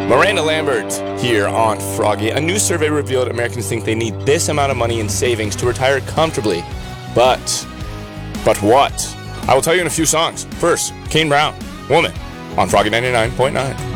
Miranda Lambert here on Froggy. A new survey revealed Americans think they need this amount of money in savings to retire comfortably. But what? I will tell you in a few songs. First, Kane Brown, Woman, on Froggy 99.9.